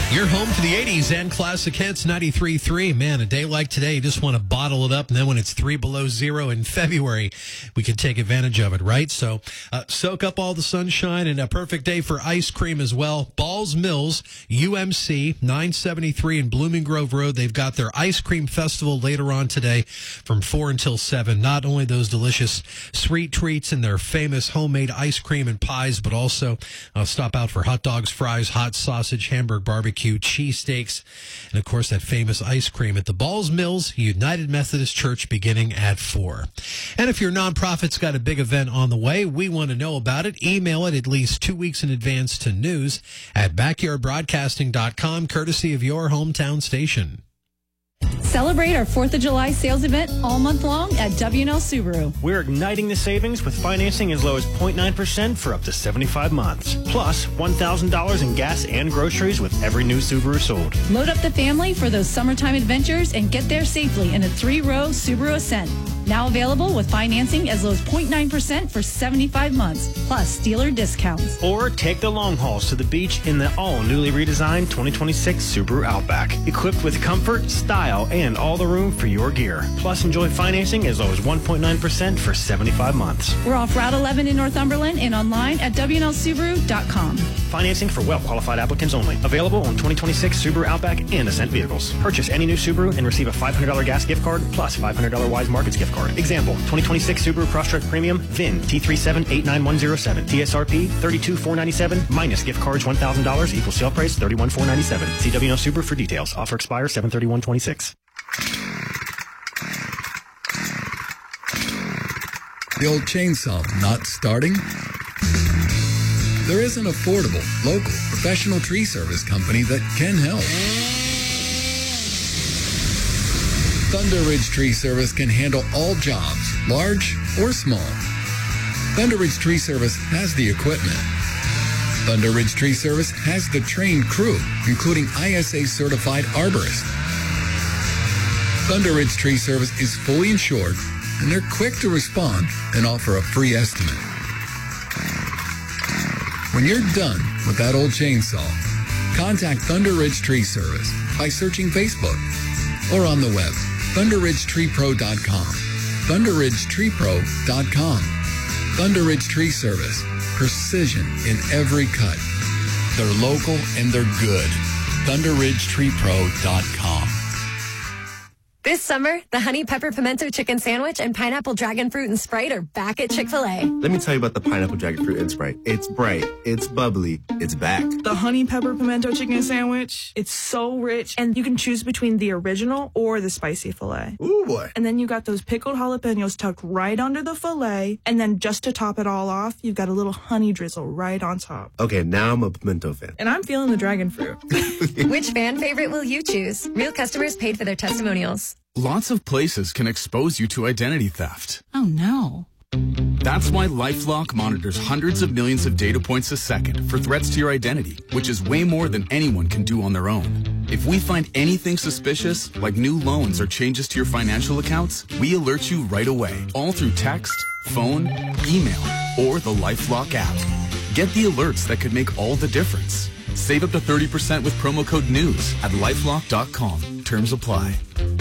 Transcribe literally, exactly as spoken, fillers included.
You're home for the eighties and classic hits, ninety-three point three. Man, a day like today, you just want to bottle it up. And then when it's three below zero in February, we can take advantage of it, right? So uh, soak up all the sunshine, and a perfect day for ice cream as well. Balls Mills, U M C, nine seventy-three in Blooming Grove Road. They've got their ice cream festival later on today from four until seven. Not only those delicious sweet treats and their famous homemade ice cream and pies, but also uh, stop out for hot dogs, fries, hot sausage, Hamburg barbecue, cheesesteaks, and of course that famous ice cream at the Balls Mills United Methodist Church beginning at four. And if your nonprofit's got a big event on the way, we want to know about it. Email it at least two weeks in advance to news at backyard broadcasting dot com, courtesy of your hometown station. Celebrate our fourth of July sales event all month long at W and L Subaru. We're igniting the savings with financing as low as zero point nine percent for up to seventy-five months. Plus, one thousand dollars in gas and groceries with every new Subaru sold. Load up the family for those summertime adventures and get there safely in a three-row Subaru Ascent. Now available with financing as low as zero point nine percent for seventy-five months, plus dealer discounts. Or take the long hauls to the beach in the all-newly redesigned twenty twenty-six Subaru Outback, equipped with comfort, style, and all the room for your gear. Plus, enjoy financing as low as one point nine percent for seventy-five months. We're off Route eleven in Northumberland and online at W N L Subaru dot com. Financing for well-qualified applicants only. Available on twenty twenty-six Subaru Outback and Ascent vehicles. Purchase any new Subaru and receive a five hundred dollars gas gift card plus five hundred dollars Wise Markets gift card. Example, twenty twenty-six Subaru Crosstrek Premium, V I N T three seven eight nine one zero seven. T S R P thirty-two thousand four hundred ninety-seven dollars minus gift cards one thousand dollars equals sale price thirty-one thousand four hundred ninety-seven dollars. See W N L Subaru for details. Offer expires seven thirty-one twenty-six. The old chainsaw not starting? There is an affordable, local, professional tree service company that can help. Thunder Ridge Tree Service can handle all jobs, large or small. Thunder Ridge Tree Service has the equipment. Thunder Ridge Tree Service has the trained crew, including I S A certified arborists. Thunder Ridge Tree Service is fully insured, and they're quick to respond and offer a free estimate. When you're done with that old chainsaw, contact Thunder Ridge Tree Service by searching Facebook or on the web, thunder ridge tree pro dot com. thunder ridge tree pro dot com. Thunder Ridge Tree Service. Precision in every cut. They're local and they're good. thunder ridge tree pro dot com. This summer, the Honey Pepper Pimento Chicken Sandwich and Pineapple Dragon Fruit and Sprite are back at Chick-fil-A. Let me tell you about the Pineapple Dragon Fruit and Sprite. It's bright, it's bubbly, it's back. The Honey Pepper Pimento Chicken Sandwich, it's so rich, and you can choose between the original or the spicy filet. Ooh, boy. And then you got those pickled jalapenos tucked right under the filet, and then just to top it all off, you've got a little honey drizzle right on top. Okay, now I'm a pimento fan. And I'm feeling the dragon fruit. Which fan favorite will you choose? Real customers paid for their testimonials. Lots of places can expose you to identity theft. Oh, no. That's why LifeLock monitors hundreds of millions of data points a second for threats to your identity, which is way more than anyone can do on their own. If we find anything suspicious, like new loans or changes to your financial accounts, we alert you right away, all through text, phone, email, or the LifeLock app. Get the alerts that could make all the difference. Save up to thirty percent with promo code NEWS at lifelock dot com. Terms apply.